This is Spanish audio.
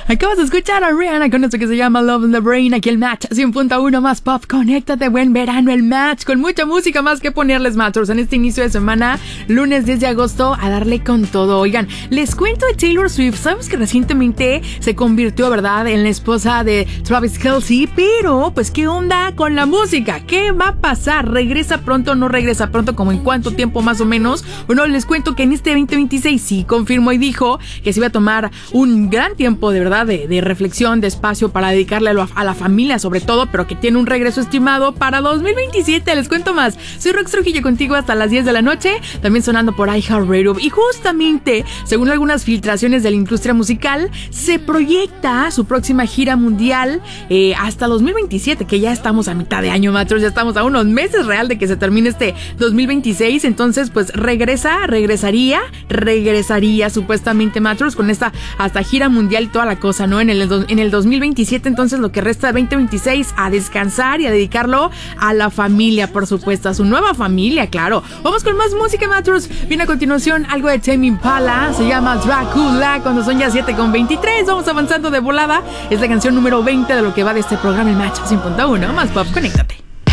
Acabas de escuchar a Rihanna con esto que se llama Love in the Brain. Aquí el Match 100.1 más pop. Conéctate, buen verano, el Match. Con mucha música más que ponerles, Matros, en este inicio de semana, lunes 10 de agosto, a darle con todo. Oigan, les cuento de Taylor Swift. Sabes que recientemente se convirtió, ¿verdad?, en la esposa de Travis Kelce. Pero, pues, ¿qué onda con la música? ¿Qué va a pasar? ¿Regresa pronto o no regresa pronto? ¿Como en cuánto tiempo más o menos? Bueno, les cuento que en este 2026 sí confirmó y dijo que se iba a tomar un gran tiempo, de verdad, de reflexión, de espacio para dedicarle a la familia sobre todo, pero que tiene un regreso estimado para 2027. Les cuento más. Soy Rox Trujillo contigo hasta las 10 de la noche, también sonando por iHeartRadio. Y justamente, según algunas filtraciones de la industria musical, se proyecta su próxima gira mundial hasta 2027, que ya estamos a mitad de año, Matros, ya estamos a unos meses real de que se termine este 2026. Entonces, pues regresaría supuestamente, Matros, con esta hasta gira mundial y toda la cosa, ¿no? En el 2027, entonces, lo que resta de 2026, a descansar y a dedicarlo a la familia, por supuesto, a su nueva familia, claro. Vamos con más música, Matros. Viene a continuación algo de Tame Impala, se llama Dracula, cuando son ya 7:23. Vamos avanzando de volada. Es la canción número 20 de lo que va de este programa, el Match 100.1 más pop. Conéctate.